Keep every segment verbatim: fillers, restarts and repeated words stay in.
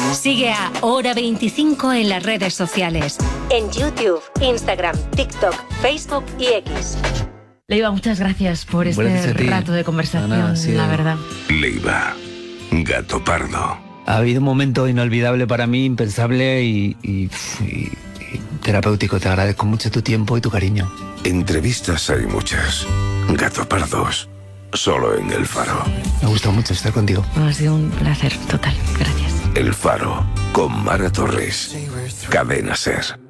Sigue a Hora veinticinco en las redes sociales. En YouTube, Instagram, TikTok, Facebook y X. Leiva, muchas gracias por este Gracias a ti. rato de conversación, Nada, sí. la verdad. Leiva, gato pardo. Ha habido un momento inolvidable para mí, impensable y, y, y, y terapéutico. Te agradezco mucho tu tiempo y tu cariño. Entrevistas hay muchas. Gato pardos, solo en El Faro. Me ha gustado mucho estar contigo. Ha sido un placer total. Gracias. El Faro, con Mara Torres. Cadena SER.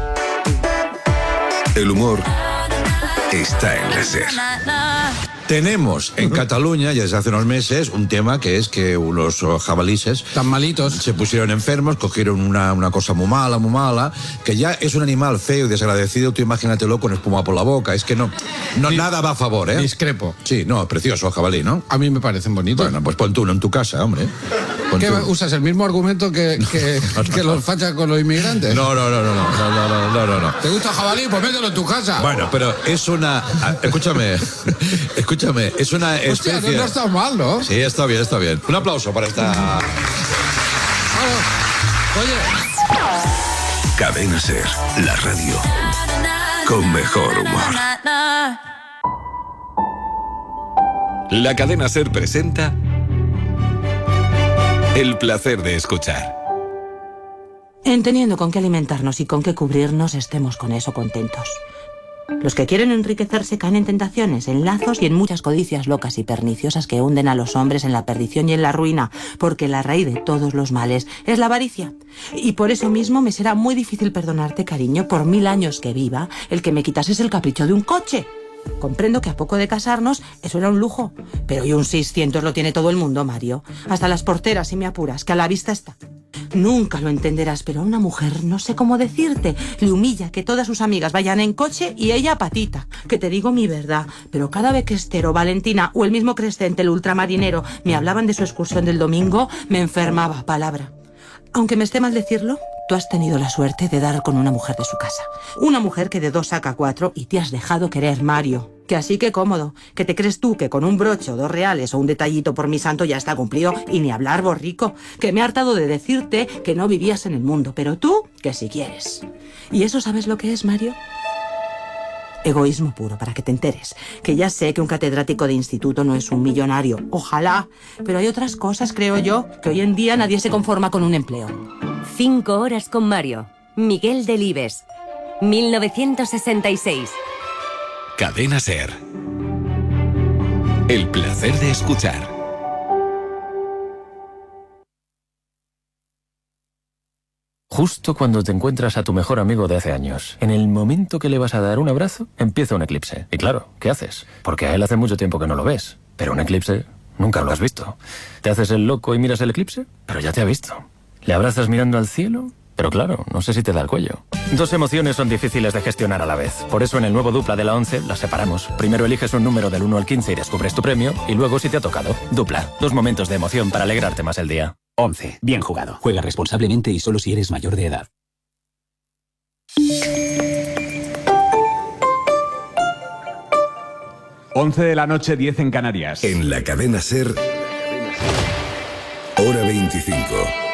El humor está en la SER. Tenemos en Cataluña, ya desde hace unos meses, un tema que es que unos jabalíes tan malitos se pusieron enfermos, cogieron una, una cosa muy mala, muy mala, que ya es un animal feo y desagradecido. Tú imagínatelo con espuma por la boca. Es que no, no Dis- nada va a favor, ¿eh? Discrepo. Sí, no, precioso jabalí, ¿no? A mí me parecen bonitos. Bueno, pues pon tú uno en tu casa, hombre. Pon ¿Qué tú. usas? ¿El mismo argumento que, que, que los fachas con los inmigrantes? No, no, no, no, no, no, no, no, no, no, no. ¿Te gusta el jabalí? Pues mételo en tu casa. Bueno, pero es una... ah, Escúchame, escúchame, es una Hostia, especie... no, no está mal, ¿no? Sí, está bien, está bien. Un aplauso para esta... Oye, Cadena SER, la radio con mejor humor. La cadena SER presenta El placer de escuchar. En teniendo con qué alimentarnos y con qué cubrirnos, estemos con eso contentos. Los que quieren enriquecerse caen en tentaciones, en lazos y en muchas codicias locas y perniciosas que hunden a los hombres en la perdición y en la ruina, porque la raíz de todos los males es la avaricia. Y por eso mismo me será muy difícil perdonarte, cariño, por mil años que viva, el que me quitases el capricho de un coche. Comprendo que a poco de casarnos eso era un lujo, pero hoy un seiscientos lo tiene todo el mundo, Mario. Hasta las porteras, si me apuras, que a la vista está. Nunca lo entenderás, pero a una mujer, no sé cómo decirte, le humilla que todas sus amigas vayan en coche y ella a patita. Que te digo mi verdad, pero cada vez que Estero, Valentina o el mismo Crescente, el ultramarinero, me hablaban de su excursión del domingo, me enfermaba, palabra. Aunque me esté mal decirlo, tú has tenido la suerte de dar con una mujer de su casa. Una mujer que de dos saca cuatro y te has dejado querer, Mario. Que así que cómodo, que te crees tú que con un broche o dos reales o un detallito por mi santo ya está cumplido, y ni hablar, borrico, que me he hartado de decirte que no vivías en el mundo, pero tú, que si quieres. ¿Y eso sabes lo que es, Mario? Egoísmo puro, para que te enteres. Que ya sé que un catedrático de instituto no es un millonario, ojalá, pero hay otras cosas, creo yo, que hoy en día nadie se conforma con un empleo. Cinco horas con Mario. Miguel Delibes. mil novecientos sesenta y seis. Cadena SER. El placer de escuchar. Justo cuando te encuentras a tu mejor amigo de hace años, en el momento que le vas a dar un abrazo, empieza un eclipse. Y claro, ¿qué haces? Porque a él hace mucho tiempo que no lo ves. Pero un eclipse nunca lo has visto. ¿Te haces el loco y miras el eclipse? Pero ya te ha visto. ¿Le abrazas mirando al cielo? Pero claro, no sé si te da el cuello. Dos emociones son difíciles de gestionar a la vez. Por eso en el nuevo Dupla de la once las separamos. Primero eliges un número del uno al quince y descubres tu premio. Y luego si te ha tocado. Dupla. Dos momentos de emoción para alegrarte más el día. once. Bien jugado. Juega responsablemente y solo si eres mayor de edad. once de la noche, diez en Canarias. En la cadena SER, Hora veinticinco.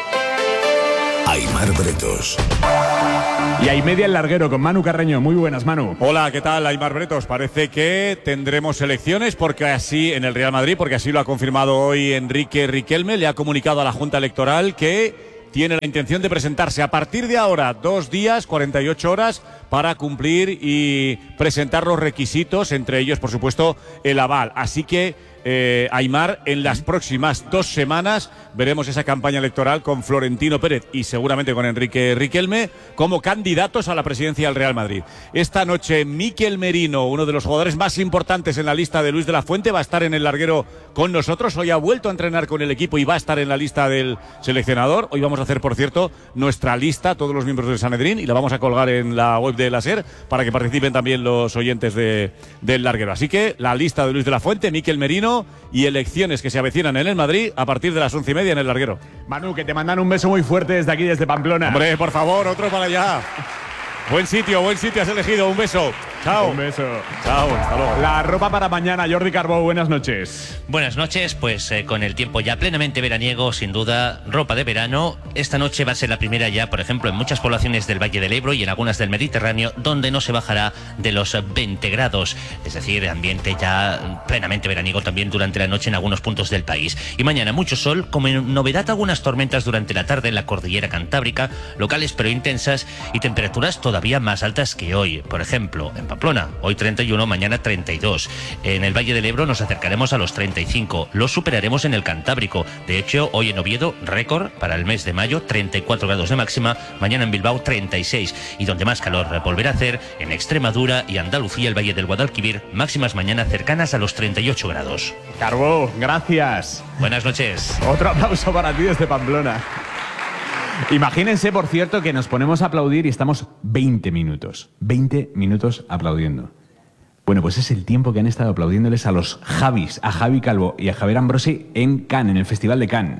Aimar Bretos. Y hay media el larguero con Manu Carreño. Muy buenas, Manu. Hola, ¿qué tal, Aimar Bretos? Parece que tendremos elecciones porque así en el Real Madrid, porque así lo ha confirmado hoy Enrique Riquelme. Le ha comunicado a la Junta Electoral que tiene la intención de presentarse a partir de ahora dos días, cuarenta y ocho horas, para cumplir y presentar los requisitos, entre ellos, por supuesto, el aval. Así que, eh, Aimar, en las próximas dos semanas veremos esa campaña electoral con Florentino Pérez y seguramente con Enrique Riquelme como candidatos a la presidencia del Real Madrid. Esta noche Mikel Merino, uno de los jugadores más importantes en la lista de Luis de la Fuente, va a estar en el larguero con nosotros. Hoy ha vuelto a entrenar con el equipo y va a estar en la lista del seleccionador. Hoy vamos a hacer, por cierto, nuestra lista, todos los miembros del Sanedrín, y la vamos a colgar en la web de la SER para que participen también los oyentes de, del larguero. Así que la lista de Luis de la Fuente, Mikel Merino y elecciones que se avecinan en el Madrid a partir de las once y media en el larguero. Manu, que te mandan un beso muy fuerte desde aquí, desde Pamplona. Hombre, por favor, otro para allá. Buen sitio, buen sitio has elegido. Un beso. Chao. Un beso. Chao, hasta luego. La ropa para mañana, Jordi Carbó, buenas noches. Buenas noches, pues eh, con el tiempo ya plenamente veraniego, sin duda, ropa de verano. Esta noche va a ser la primera ya, por ejemplo, en muchas poblaciones del Valle del Ebro y en algunas del Mediterráneo, donde no se bajará de los veinte grados. Es decir, ambiente ya plenamente veraniego también durante la noche en algunos puntos del país. Y mañana mucho sol, como en novedad algunas tormentas durante la tarde en la cordillera cantábrica, locales pero intensas, y temperaturas todavía más altas que hoy. Por ejemplo, en Pamplona, hoy treinta y uno, mañana treinta y dos. En el Valle del Ebro nos acercaremos a los treinta y cinco. Los superaremos en el Cantábrico. De hecho, hoy en Oviedo, récord para el mes de mayo, treinta y cuatro grados de máxima. Mañana en Bilbao, treinta y seis. Y donde más calor volverá a hacer, en Extremadura y Andalucía, el Valle del Guadalquivir, máximas mañana cercanas a los treinta y ocho grados. Carbó, gracias. Buenas noches. Otro aplauso para ti desde Pamplona. Imagínense, por cierto, que nos ponemos a aplaudir y estamos veinte minutos. veinte minutos aplaudiendo. Bueno, pues es el tiempo que han estado aplaudiéndoles a los Javis, a Javi Calvo y a Javier Ambrosi en Cannes, en el Festival de Cannes.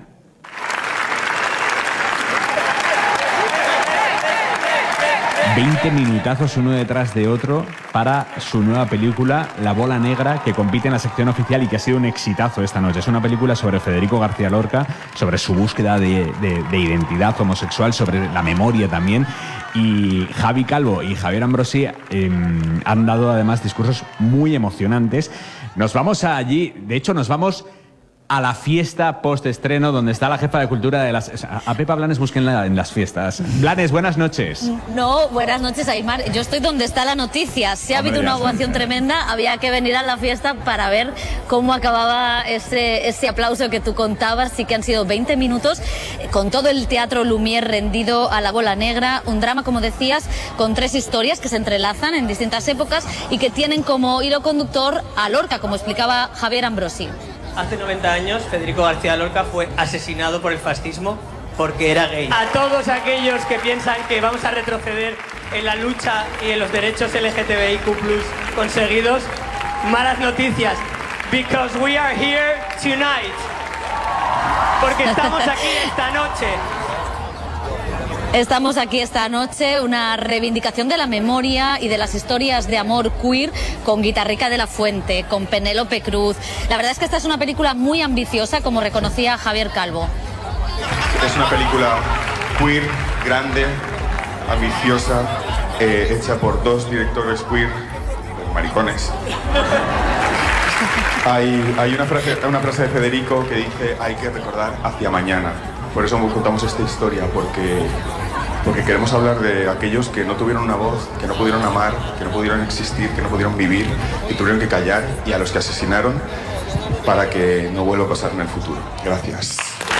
veinte minutazos uno detrás de otro para su nueva película La Bola Negra, que compite en la sección oficial y que ha sido un exitazo esta noche. Es una película sobre Federico García Lorca, sobre su búsqueda de, de, de identidad homosexual, sobre la memoria también. Y Javi Calvo y Javier Ambrosi eh, han dado además discursos muy emocionantes. Nos vamos a allí, de hecho nos vamos a la fiesta post-estreno donde está la jefa de cultura de las... A Pepa Blanes búsquenla en las fiestas. Blanes, buenas noches. No, buenas noches, Aymar. Yo estoy donde está la noticia. Si ha habido una ovación tremenda, había que venir a la fiesta para ver cómo acababa ese, ese aplauso que tú contabas. Sí que han sido veinte minutos con todo el teatro Lumière rendido a La Bola Negra. Un drama, como decías, con tres historias que se entrelazan en distintas épocas y que tienen como hilo conductor a Lorca, como explicaba Javier Ambrosi. Hace noventa años, Federico García Lorca fue asesinado por el fascismo porque era gay. A todos aquellos que piensan que vamos a retroceder en la lucha y en los derechos L G T B I Q plus conseguidos, malas noticias. Because we are here tonight. Porque estamos aquí esta noche. Estamos aquí esta noche, una reivindicación de la memoria y de las historias de amor queer con Guitarrica de la Fuente, con Penélope Cruz. La verdad es que esta es una película muy ambiciosa, como reconocía Javier Calvo. Es una película queer, grande, ambiciosa, eh, hecha por dos directores queer, maricones. Hay, hay una, frase, una frase de Federico que dice: hay que recordar hacia mañana. Por eso contamos esta historia, porque, porque queremos hablar de aquellos que no tuvieron una voz, que no pudieron amar, que no pudieron existir, que no pudieron vivir, que tuvieron que callar, y a los que asesinaron para que no vuelva a pasar en el futuro. Gracias.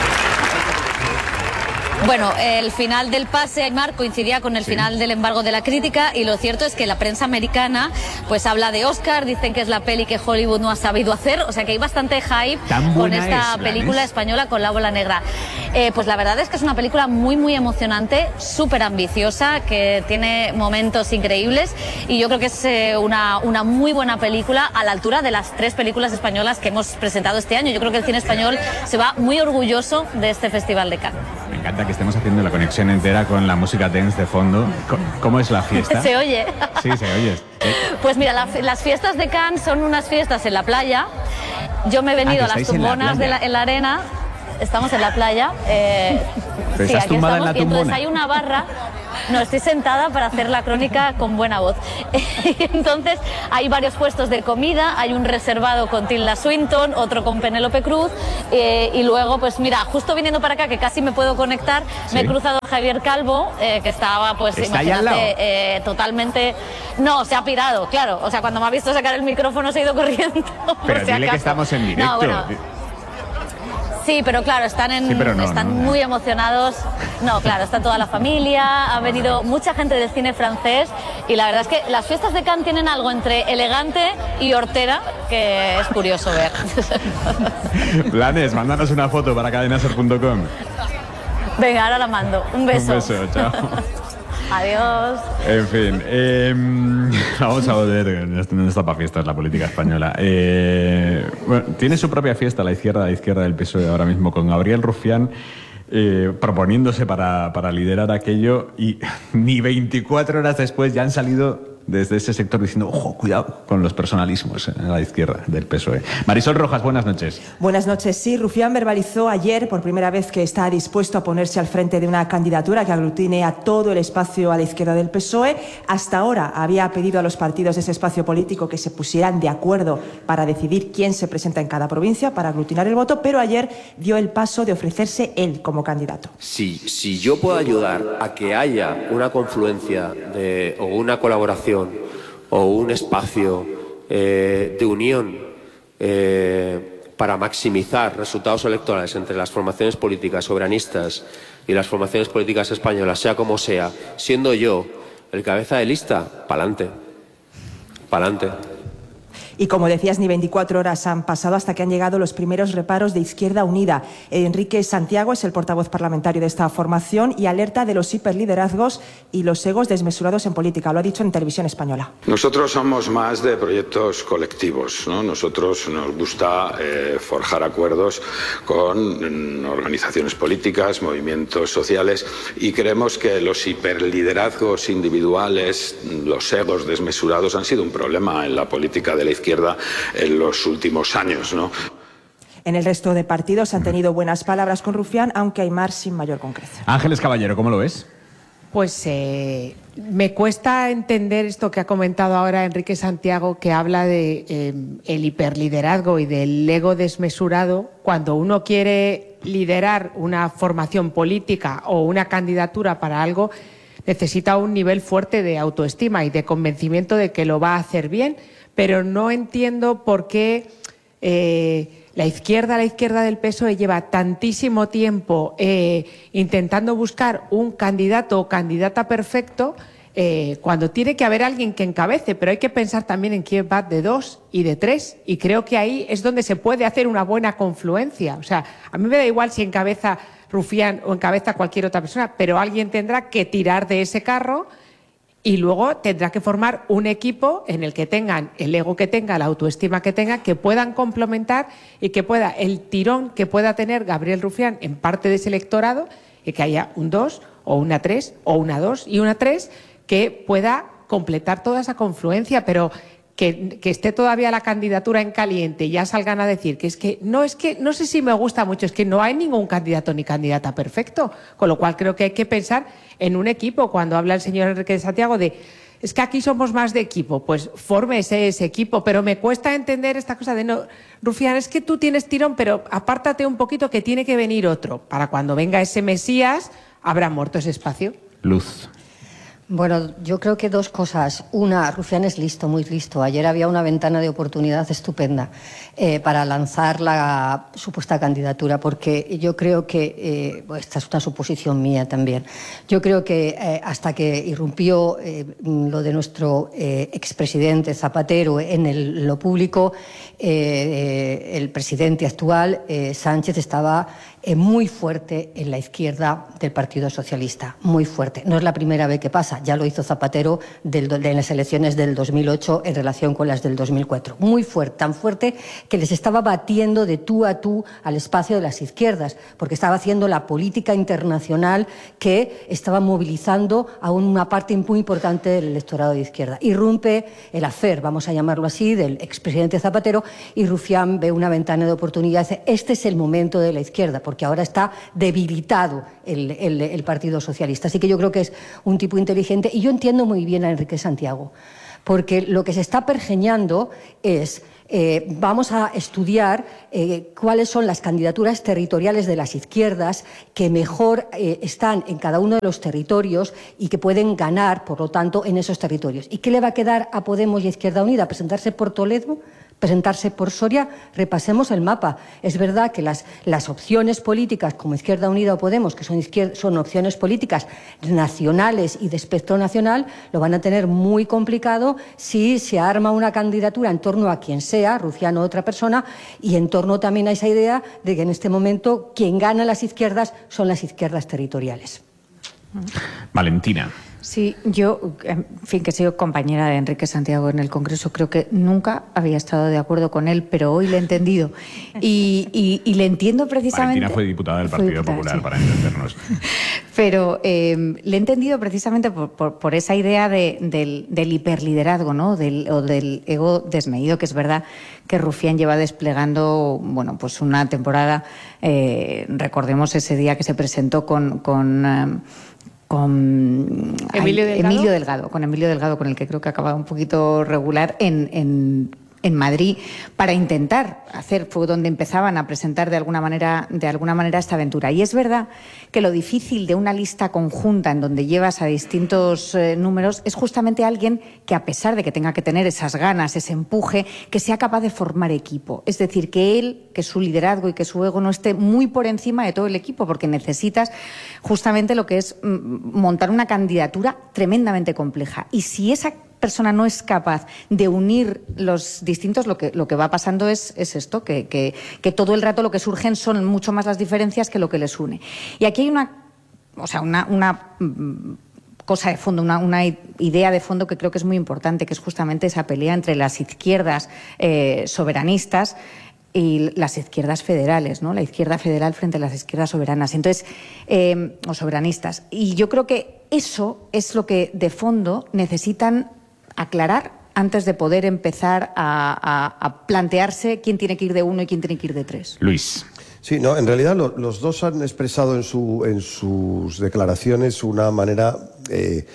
Bueno, el final del pase, Aymar, coincidía con el sí. final del embargo de la crítica, y lo cierto es que la prensa americana pues habla de Oscar, dicen que es la peli que Hollywood no ha sabido hacer, o sea que hay bastante hype con esta es, película Blanes? española, con La Bola Negra. Eh, pues la verdad es que es una película muy muy emocionante, súper ambiciosa, que tiene momentos increíbles, y yo creo que es eh, una, una muy buena película a la altura de las tres películas españolas que hemos presentado este año. Yo creo que el cine español se va muy orgulloso de este Festival de Cannes. Me encanta que estemos haciendo la conexión entera con la música dance de fondo. ¿Cómo es la fiesta? ¿Se oye? Sí, se oye. Pues mira, la, las fiestas de Cannes son unas fiestas en la playa. Yo me he venido ah, a las tumbonas en la, de la, en la arena. Estamos en la playa. Eh, ¿Pero sí, estás aquí tumbada estamos, en la y entonces tumbona? hay una barra. No, estoy sentada para hacer la crónica con buena voz. Entonces hay varios puestos de comida, hay un reservado con Tilda Swinton, otro con Penélope Cruz, eh, y luego, pues mira, justo viniendo para acá, que casi me puedo conectar, ¿sí? me he cruzado a Javier Calvo, eh, que estaba, pues ¿Está imagínate, eh, totalmente... No, se ha pirado, claro. O sea, cuando me ha visto sacar el micrófono se ha ido corriendo. Pero si dile acaso. que estamos en directo. No, bueno, sí, pero claro, están, en, sí, pero no, están no, no. muy emocionados. No, claro, está toda la familia, ha venido mucha gente del cine francés, y la verdad es que las fiestas de Cannes tienen algo entre elegante y hortera que es curioso ver. Blanes, mándanos una foto para cadenaser punto com. Venga, ahora la mando. Un beso. Un beso, chao. Adiós. En fin, eh, vamos a ver, no está para fiestas la política española. Eh, bueno, tiene su propia fiesta la izquierda, la izquierda del P S O E ahora mismo, con Gabriel Rufián eh, proponiéndose para, para liderar aquello, y ni veinticuatro horas después ya han salido desde ese sector diciendo, ojo, cuidado con los personalismos en la izquierda del P S O E. Marisol Rojas, buenas noches. Buenas noches. Sí, Rufián verbalizó ayer por primera vez que está dispuesto a ponerse al frente de una candidatura que aglutine a todo el espacio a la izquierda del P S O E. Hasta ahora había pedido a los partidos de ese espacio político que se pusieran de acuerdo para decidir quién se presenta en cada provincia para aglutinar el voto, pero ayer dio el paso de ofrecerse él como candidato. Si, si yo puedo ayudar a que haya una confluencia de, o una colaboración o un espacio eh, de unión eh, para maximizar resultados electorales entre las formaciones políticas soberanistas y las formaciones políticas españolas, sea como sea, siendo yo el cabeza de lista, pa'lante, pa'lante. Y como decías, ni veinticuatro horas han pasado hasta que han llegado los primeros reparos de Izquierda Unida. Enrique Santiago es el portavoz parlamentario de esta formación y alerta de los hiperliderazgos y los egos desmesurados en política. Lo ha dicho en Televisión Española. Nosotros somos más de proyectos colectivos, ¿no? Nosotros nos gusta eh, forjar acuerdos con mm, organizaciones políticas, movimientos sociales, y creemos que los hiperliderazgos individuales, los egos desmesurados han sido un problema en la política de la izquierda izquierda en los últimos años, ¿no? En el resto de partidos han tenido buenas palabras con Rufián, aunque Aimar sin mayor concreción. Ángeles Caballero, ¿cómo lo ves? Pues eh, me cuesta entender esto que ha comentado ahora Enrique Santiago, que habla de eh, el hiperliderazgo y del ego desmesurado. Cuando uno quiere liderar una formación política o una candidatura para algo, necesita un nivel fuerte de autoestima y de convencimiento de que lo va a hacer bien. Pero no entiendo por qué eh, la izquierda, la izquierda del P S O E lleva tantísimo tiempo eh, intentando buscar un candidato o candidata perfecto eh, cuando tiene que haber alguien que encabece, pero hay que pensar también en quién va de dos y de tres, y creo que ahí es donde se puede hacer una buena confluencia. O sea, a mí me da igual si encabeza Rufián o encabeza cualquier otra persona, pero alguien tendrá que tirar de ese carro. Y luego tendrá que formar un equipo en el que tengan el ego que tenga, la autoestima que tenga, que puedan complementar y que pueda el tirón que pueda tener Gabriel Rufián en parte de ese electorado, y que haya un dos o una tres o una dos y una tres que pueda completar toda esa confluencia, pero que, que esté todavía la candidatura en caliente y ya salgan a decir que es que no, es que no sé si me gusta mucho, es que no hay ningún candidato ni candidata perfecto, con lo cual creo que hay que pensar en un equipo. Cuando habla el señor Enrique de Santiago de es que aquí somos más de equipo, pues fórmese ese equipo, pero me cuesta entender esta cosa de no, Rufián, es que tú tienes tirón, pero apártate un poquito que tiene que venir otro, para cuando venga ese Mesías habrá muerto ese espacio. Luz. Bueno, yo creo que dos cosas. Una, Rufián es listo, muy listo. Ayer había una ventana de oportunidad estupenda eh, para lanzar la supuesta candidatura, porque yo creo que, eh, bueno, esta es una suposición mía también, yo creo que eh, hasta que irrumpió eh, lo de nuestro eh, expresidente Zapatero en el, lo público, eh, eh, el presidente actual, eh, Sánchez, estaba eh, muy fuerte en la izquierda del Partido Socialista, muy fuerte. No es la primera vez que pasa. Ya lo hizo Zapatero del, de las elecciones del dos mil ocho en relación con las del dos mil cuatro. Muy fuerte, tan fuerte que les estaba batiendo de tú a tú al espacio de las izquierdas, porque estaba haciendo la política internacional que estaba movilizando a una parte muy importante del electorado de izquierda. Irrumpe el afer, vamos a llamarlo así, del expresidente Zapatero, y Rufián ve una ventana de oportunidad y dice, este es el momento de la izquierda, porque ahora está debilitado el, el, el Partido Socialista. Así que yo creo que es un tipo inteligente. Y yo entiendo muy bien a Enrique Santiago, porque lo que se está pergeñando es, eh, vamos a estudiar eh, cuáles son las candidaturas territoriales de las izquierdas que mejor eh, están en cada uno de los territorios y que pueden ganar, por lo tanto, en esos territorios. ¿Y qué le va a quedar a Podemos y a Izquierda Unida? ¿Presentarse por Toledo? ¿Presentarse por Soria? Repasemos el mapa. Es verdad que las, las opciones políticas como Izquierda Unida o Podemos, que son, izquier- son opciones políticas nacionales y de espectro nacional, lo van a tener muy complicado si se arma una candidatura en torno a quien sea, Rufián o otra persona, y en torno también a esa idea de que en este momento quien gana las izquierdas son las izquierdas territoriales. Valentina. Sí, yo, en fin, que he sido compañera de Enrique Santiago en el Congreso, creo que nunca había estado de acuerdo con él, pero hoy le he entendido. Y, y, y le entiendo precisamente... Valentina fue diputada del Partido diputada, Popular, sí. Para entendernos. Pero eh, le he entendido precisamente por, por, por esa idea de, del, del hiperliderazgo, ¿no? Del, o del ego desmedido, que es verdad que Rufián lleva desplegando, bueno, pues una temporada, eh, recordemos ese día que se presentó con... con eh, con Emilio Delgado. Emilio Delgado, con Emilio Delgado, con el que creo que acaba un poquito regular en, en, en Madrid, para intentar hacer, fue donde empezaban a presentar de alguna manera, de alguna manera esta aventura. Y es verdad que lo difícil de una lista conjunta en donde llevas a distintos eh, números es justamente alguien que, a pesar de que tenga que tener esas ganas, ese empuje, que sea capaz de formar equipo. Es decir, que él, que su liderazgo y que su ego no esté muy por encima de todo el equipo, porque necesitas justamente lo que es montar una candidatura tremendamente compleja. Y si esa persona no es capaz de unir los distintos, lo que, lo que va pasando es, es esto, que, que, que todo el rato lo que surgen son mucho más las diferencias que lo que les une. Y aquí hay una, o sea, una, una cosa de fondo, una, una idea de fondo que creo que es muy importante, que es justamente esa pelea entre las izquierdas eh, soberanistas y las izquierdas federales, ¿no? La izquierda federal frente a las izquierdas soberanas. Entonces, eh, o soberanistas. Y yo creo que eso es lo que de fondo necesitan aclarar antes de poder empezar a, a, a plantearse quién tiene que ir de uno y quién tiene que ir de tres. Luis. Sí, no, en realidad lo, los dos han expresado en, su, en sus declaraciones una manera eh,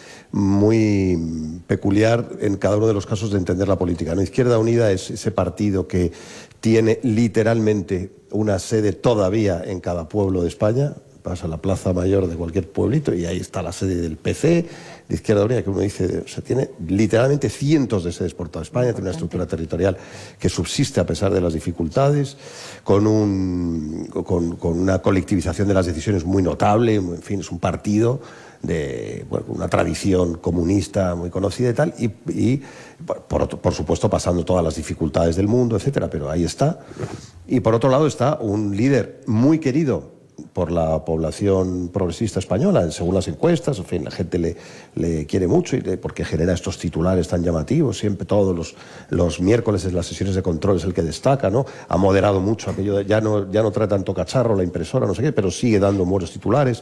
muy peculiar en cada uno de los casos de entender la política, ¿no? Izquierda Unida es ese partido que tiene literalmente una sede todavía en cada pueblo de España. Vas a la plaza mayor de cualquier pueblito y ahí está la sede del P C, de Izquierda Unida, que uno dice, o sea, tiene literalmente cientos de sedes por toda España, tiene una estructura territorial que subsiste a pesar de las dificultades, con, un, con, con una colectivización de las decisiones muy notable, en fin, es un partido de bueno, una tradición comunista muy conocida y tal, y, y por, otro, por supuesto pasando todas las dificultades del mundo, etcétera, pero ahí está. Y por otro lado está un líder muy querido por la población progresista española, según las encuestas, en fin, la gente le, le quiere mucho y le, porque genera estos titulares tan llamativos, siempre todos los, los miércoles en las sesiones de control es el que destaca, ¿no? Ha moderado mucho aquello, de, ya, no, ya no trae tanto cacharro la impresora, no sé qué, pero sigue dando buenos titulares.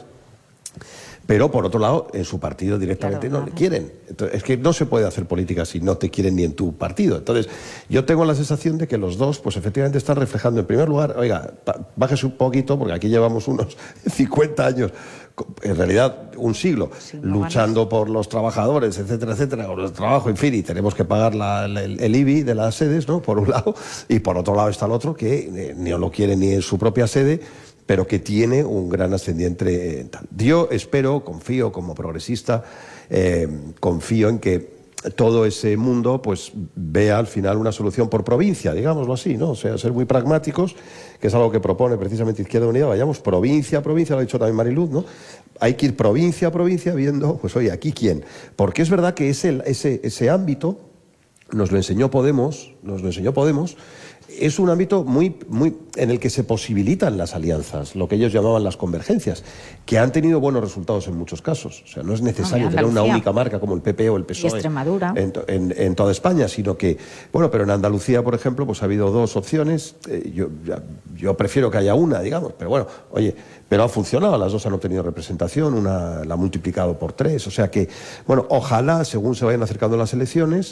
Pero, por otro lado, en su partido directamente claro, no le quieren. Entonces, es que no se puede hacer política si no te quieren ni en tu partido. Entonces, yo tengo la sensación de que los dos, pues efectivamente están reflejando, en primer lugar, oiga, bájese un poquito, porque aquí llevamos unos cincuenta años, en realidad un siglo, sí, no luchando vale. por los trabajadores, etcétera, etcétera, por el trabajo, en fin, y tenemos que pagar la, el, el I B I de las sedes, ¿no? Por un lado, y por otro lado está el otro, que ni lo quiere ni en su propia sede, pero que tiene un gran ascendiente. Yo espero, confío como progresista, eh, confío en que todo ese mundo pues vea al final una solución por provincia, digámoslo así, ¿no? O sea, ser muy pragmáticos, que es algo que propone precisamente Izquierda Unida, vayamos provincia a provincia, lo ha dicho también Mariluz, ¿no? Hay que ir provincia a provincia viendo, pues oye, ¿aquí quién? Porque es verdad que ese, ese, ese ámbito nos lo enseñó Podemos, nos lo enseñó Podemos, es un ámbito muy, muy en el que se posibilitan las alianzas, lo que ellos llamaban las convergencias, que han tenido buenos resultados en muchos casos. O sea, no es necesario no, tener una única marca como el P P o el P S O E y Extremadura. En, en, en toda España, sino que, bueno, pero en Andalucía, por ejemplo, pues ha habido dos opciones. Eh, yo, yo prefiero que haya una, digamos, pero bueno, oye, pero ha funcionado, las dos han obtenido representación, una la ha multiplicado por tres, o sea que, bueno, ojalá, según se vayan acercando las elecciones,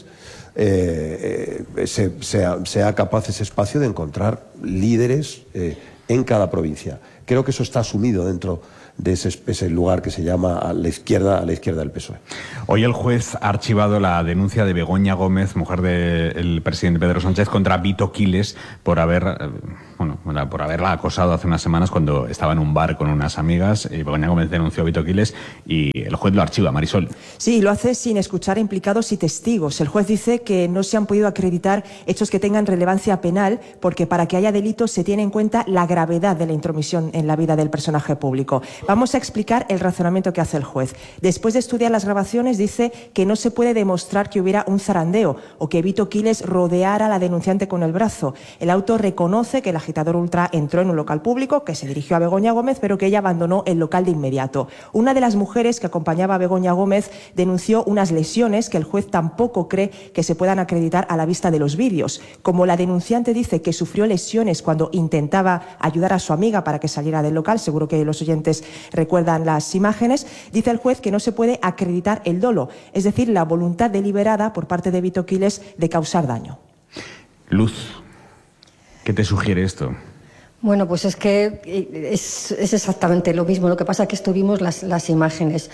eh, eh, se, sea, sea capaz ese espacio de encontrar líderes eh, en cada provincia. Creo que eso está asumido dentro de ese, ese lugar que se llama a la izquierda, a la izquierda del P S O E. Hoy el juez ha archivado la denuncia de Begoña Gómez, mujer del presidente Pedro Sánchez, contra Vito Quiles por haber, bueno, por haberla acosado hace unas semanas cuando estaba en un bar con unas amigas. Y Begoña Gómez denunció a Vito Quiles y el juez lo archiva. Marisol. Sí, lo hace sin escuchar a implicados y testigos. El juez dice que no se han podido acreditar hechos que tengan relevancia penal porque para que haya delito se tiene en cuenta la gravedad de la intromisión en la vida del personaje público. Vamos a explicar el razonamiento que hace el juez. Después de estudiar las grabaciones, dice que no se puede demostrar que hubiera un zarandeo o que Vito Quiles rodeara a la denunciante con el brazo. El auto reconoce que el agitador ultra entró en un local público, que se dirigió a Begoña Gómez, pero que ella abandonó el local de inmediato. Una de las mujeres que acompañaba a Begoña Gómez denunció unas lesiones que el juez tampoco cree que se puedan acreditar a la vista de los vídeos. Como la denunciante dice que sufrió lesiones cuando intentaba ayudar a su amiga para que saliera del local, seguro que los oyentes recuerdan las imágenes, dice el juez que no se puede acreditar el dolo, es decir, la voluntad deliberada por parte de Vito Quiles de causar daño. Luz, ¿qué te sugiere esto? Bueno, pues es que es, es exactamente lo mismo. Lo que pasa es que estuvimos las, las imágenes.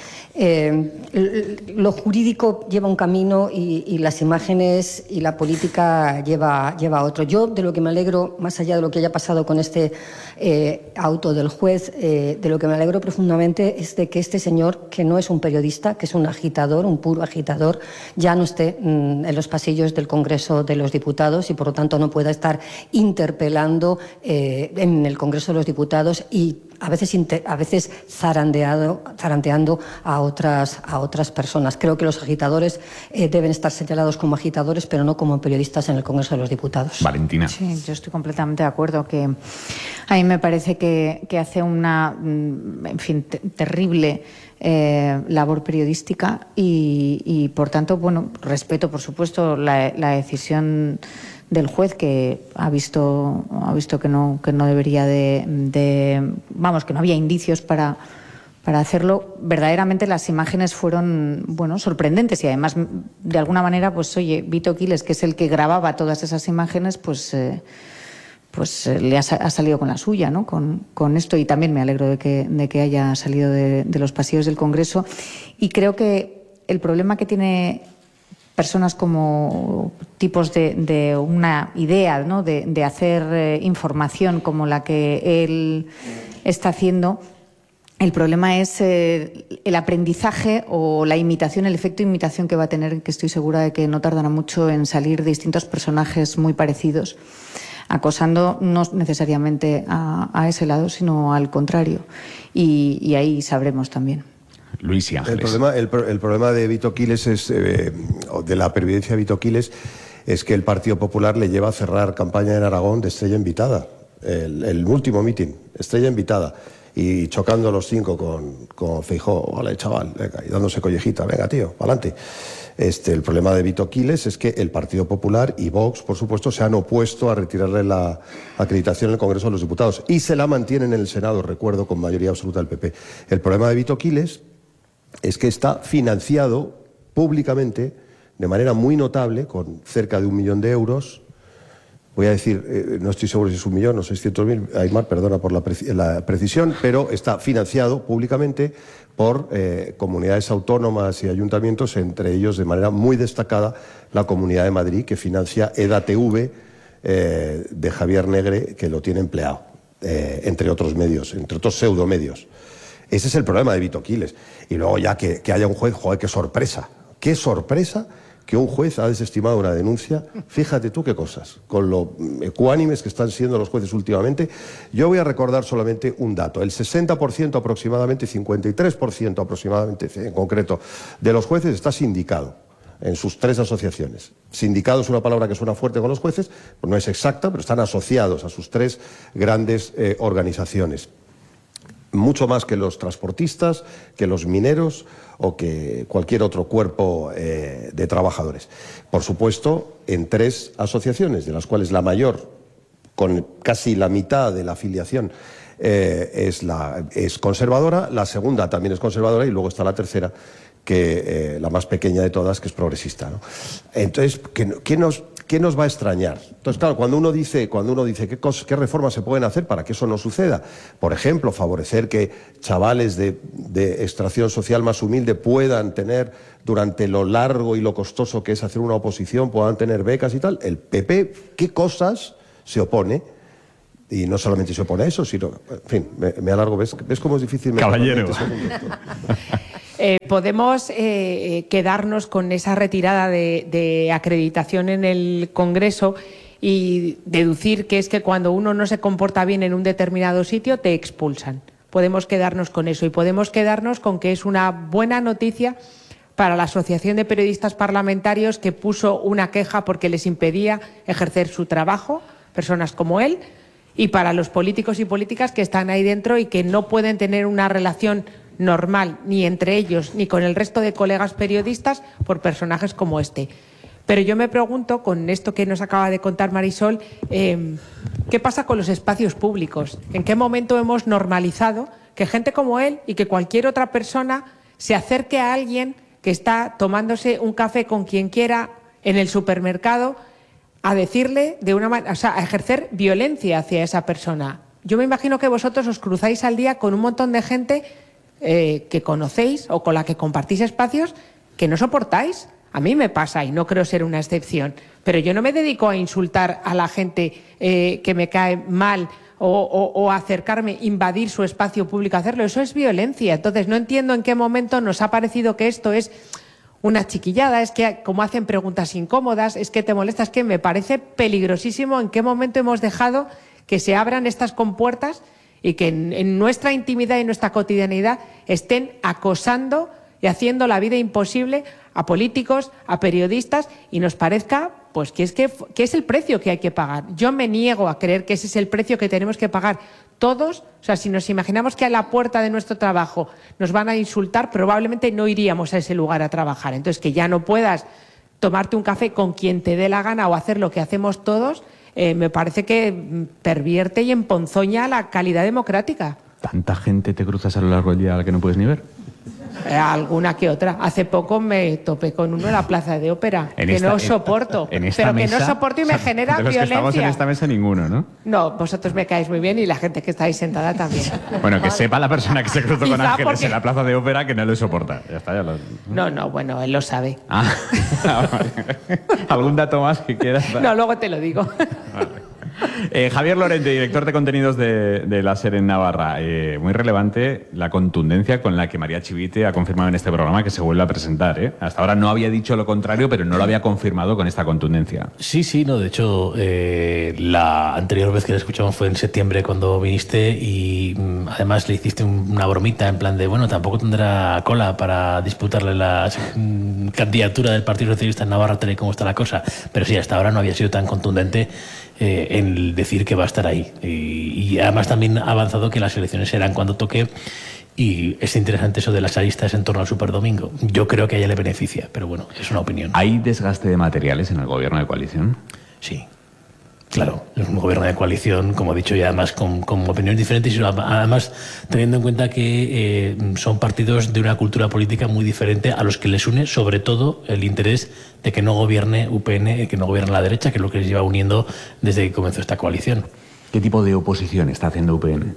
Eh, lo jurídico lleva un camino y, y las imágenes y la política lleva, lleva otro. Yo de lo que me alegro, más allá de lo que haya pasado con este eh, auto del juez, eh, de lo que me alegro profundamente es de que este señor, que no es un periodista, que es un agitador, un puro agitador, ya no esté mm, en los pasillos del Congreso de los Diputados y por lo tanto no pueda estar interpelando eh, en el Congreso de los Diputados y a veces, inter, a veces zarandeado, zarandeando a otras, a otras personas. Creo que los agitadores eh, deben estar señalados como agitadores, pero no como periodistas en el Congreso de los Diputados. Valentina. Sí, yo estoy completamente de acuerdo. Que a mí me parece que, que hace una, en fin, te, terrible eh, labor periodística y, y, por tanto, bueno, respeto, por supuesto, la, la decisión del juez, que ha visto ha visto que no que no debería de, de vamos que no había indicios para para hacerlo. Verdaderamente las imágenes fueron, bueno, sorprendentes y además de alguna manera, pues oye, Vito Quiles, que es el que grababa todas esas imágenes, pues eh, pues eh, le ha, ha salido con la suya, ¿no? Con, con esto, y también me alegro de que de que haya salido de, de los pasillos del Congreso. Y creo que el problema que tiene personas como tipos de, de una idea, ¿no? de, de hacer eh, información como la que él está haciendo, el problema es eh, el aprendizaje o la imitación, el efecto imitación que va a tener, que estoy segura de que no tardará mucho en salir distintos personajes muy parecidos, acosando no necesariamente a, a ese lado, sino al contrario. Y, y ahí sabremos también. Luis y Ángeles. El problema, el, el problema de Vito Quiles es, eh, de la pervivencia de Vito Quiles, es que el Partido Popular le lleva a cerrar campaña en Aragón de estrella invitada. El, el último mitin, estrella invitada. Y chocando a los cinco con, con Feijóo, vale, chaval, venga, y dándose collejita, venga, tío, adelante. Este, el problema de Vito Quiles es que el Partido Popular y Vox, por supuesto, se han opuesto a retirarle la acreditación en el Congreso de los Diputados y se la mantienen en el Senado, recuerdo, con mayoría absoluta del P P. El problema de Vito Quiles es que está financiado públicamente de manera muy notable, con cerca de un millón de euros. Voy a decir, eh, no estoy seguro si es un millón o seiscientos mil, Aymar, perdona por la, preci la precisión, pero está financiado públicamente por eh, comunidades autónomas y ayuntamientos, entre ellos de manera muy destacada la Comunidad de Madrid, que financia EDATV eh, de Javier Negre, que lo tiene empleado, eh, entre otros medios, entre otros pseudomedios. Ese es el problema de Vito Quiles. Y luego ya que, que haya un juez, joder, qué sorpresa, qué sorpresa que un juez ha desestimado una denuncia. Fíjate tú qué cosas, con lo ecuánimes que están siendo los jueces últimamente. Yo voy a recordar solamente un dato. El sesenta por ciento aproximadamente, cincuenta y tres por ciento aproximadamente en concreto, de los jueces está sindicado en sus tres asociaciones. Sindicado es una palabra que suena fuerte con los jueces, pues no es exacta, pero están asociados a sus tres grandes eh, organizaciones. Mucho más que los transportistas, que los mineros o que cualquier otro cuerpo eh, de trabajadores. Por supuesto, en tres asociaciones, de las cuales la mayor, con casi la mitad de la afiliación, eh, es, la, es conservadora, la segunda también es conservadora y luego está la tercera, que eh, la más pequeña de todas, que es progresista, ¿no? Entonces, ¿qué, qué, nos, ¿qué nos va a extrañar? Entonces, claro, cuando uno dice, cuando uno dice ¿qué, cosas, qué reformas se pueden hacer para que eso no suceda? Por ejemplo, favorecer que chavales de, de extracción social más humilde puedan tener, durante lo largo y lo costoso que es hacer una oposición, puedan tener becas y tal. El P P, ¿qué cosas se opone? Y no solamente se opone a eso, sino, en fin, me, me alargo. ¿Ves, ¿Ves cómo es difícil? Caballero. Eh, podemos eh, quedarnos con esa retirada de, de acreditación en el Congreso y deducir que es que cuando uno no se comporta bien en un determinado sitio te expulsan. Podemos quedarnos con eso y podemos quedarnos con que es una buena noticia para la Asociación de Periodistas Parlamentarios, que puso una queja porque les impedía ejercer su trabajo, personas como él, y para los políticos y políticas que están ahí dentro y que no pueden tener una relación normal ni entre ellos ni con el resto de colegas periodistas por personajes como este. Pero yo me pregunto, con esto que nos acaba de contar Marisol, eh, ¿qué pasa con los espacios públicos? ¿En qué momento hemos normalizado que gente como él y que cualquier otra persona se acerque a alguien que está tomándose un café con quien quiera en el supermercado a decirle de una manera, o sea, a ejercer violencia hacia esa persona? Yo me imagino que vosotros os cruzáis al día con un montón de gente eh, que conocéis o con la que compartís espacios que no soportáis. A mí me pasa y no creo ser una excepción, pero yo no me dedico a insultar a la gente eh, que me cae mal o, o, o a acercarme, invadir su espacio público, hacerlo. Eso es violencia. Entonces no entiendo en qué momento nos ha parecido que esto es una chiquillada, es que como hacen preguntas incómodas, es que te molesta, es que me parece peligrosísimo en qué momento hemos dejado que se abran estas compuertas y que en, en nuestra intimidad y nuestra cotidianidad estén acosando y haciendo la vida imposible a políticos, a periodistas, y nos parezca pues que es, que, que es el precio que hay que pagar. Yo me niego a creer que ese es el precio que tenemos que pagar todos. O sea, si nos imaginamos que a la puerta de nuestro trabajo nos van a insultar, probablemente no iríamos a ese lugar a trabajar. Entonces, que ya no puedas tomarte un café con quien te dé la gana o hacer lo que hacemos todos, eh, me parece que pervierte y emponzoña la calidad democrática. ¿Tanta gente te cruzas a lo largo del día a la que no puedes ni ver? Eh, alguna que otra. Hace poco me topé con uno en la Plaza de Ópera, en que esta, no soporto, en, en pero mesa, que no soporto y me o sea, genera de los violencia. Que estamos en esta mesa ninguno, ¿no? No, vosotros me caéis muy bien y la gente que estáis sentada también. Bueno, que sepa la persona que se cruzó con Ángeles porque... en la Plaza de Ópera que no lo soporta. Ya está, ya lo... No, no, bueno, él lo sabe. Ah, vale. ¿Algún dato más que quieras? No, luego te lo digo. Vale. Eh, Javier Lorente, director de contenidos de, de la SER en Navarra. Eh, muy relevante la contundencia con la que María Chivite ha confirmado en este programa que se vuelve a presentar. ¿eh? Hasta ahora no había dicho lo contrario, pero no lo había confirmado con esta contundencia. Sí, sí, no. De hecho, eh, la anterior vez que la escuchamos fue en septiembre cuando viniste y mm, además le hiciste un, una bromita en plan de, bueno, tampoco tendrá cola para disputarle la mm, candidatura del Partido Socialista en Navarra, tal y como está la cosa. Pero sí, hasta ahora no había sido tan contundente Eh, en decir que va a estar ahí. Y, y además también ha avanzado que las elecciones serán cuando toque, y es interesante eso de las aristas en torno al Superdomingo. Yo creo que a ella le beneficia, pero bueno, es una opinión. ¿Hay desgaste de materiales en el gobierno de coalición? Sí. Claro, es un gobierno de coalición, como he dicho, y además con, con opiniones diferentes, y además teniendo en cuenta que eh, son partidos de una cultura política muy diferente, a los que les une sobre todo el interés de que no gobierne U P N, que no gobierne la derecha, que es lo que les lleva uniendo desde que comenzó esta coalición. ¿Qué tipo de oposición está haciendo U P N?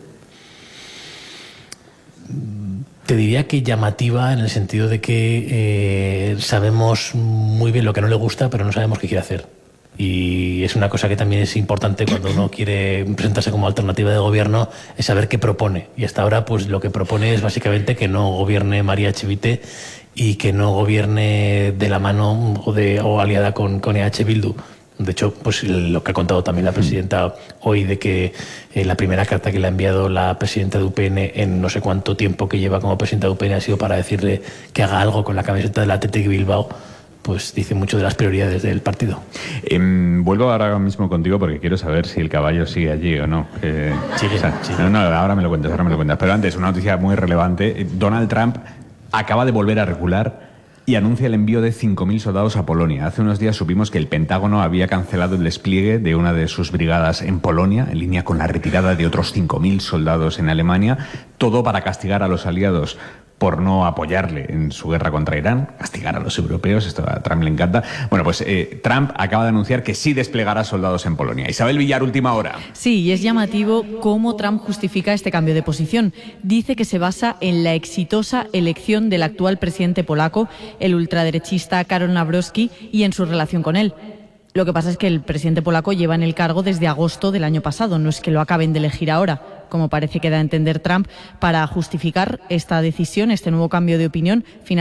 Te diría que llamativa, en el sentido de que eh, sabemos muy bien lo que no le gusta, pero no sabemos qué quiere hacer. Y es una cosa que también es importante cuando uno quiere presentarse como alternativa de gobierno, es saber qué propone. Y hasta ahora, pues lo que propone es básicamente que no gobierne María Chivite y que no gobierne de la mano o, de, o aliada con, con E H Bildu. De hecho, pues lo que ha contado también la presidenta hoy, de que eh, la primera carta que le ha enviado la presidenta de U P N en no sé cuánto tiempo que lleva como presidenta de U P N ha sido para decirle que haga algo con la camiseta del Athletic Bilbao. Pues dice mucho de las prioridades del partido. Eh, vuelvo ahora mismo contigo porque quiero saber si el caballo sigue allí o no. Eh, sigue, o sea, sigue. No, no, ahora me lo cuentas, ahora me lo cuentas. Pero antes, una noticia muy relevante. Donald Trump acaba de volver a recular y anuncia el envío de cinco mil soldados a Polonia. Hace unos días supimos que el Pentágono había cancelado el despliegue de una de sus brigadas en Polonia, en línea con la retirada de otros cinco mil soldados en Alemania, todo para castigar a los aliados por no apoyarle en su guerra contra Irán, castigar a los europeos, esto a Trump le encanta. Bueno, pues eh, Trump acaba de anunciar que sí desplegará soldados en Polonia. Isabel Villar, última hora. Sí, y es llamativo cómo Trump justifica este cambio de posición. Dice que se basa en la exitosa elección del actual presidente polaco, el ultraderechista Karol Nawrocki, y en su relación con él. Lo que pasa es que el presidente polaco lleva en el cargo desde agosto del año pasado, no es que lo acaben de elegir ahora, como parece que da a entender Trump, para justificar esta decisión, este nuevo cambio de opinión.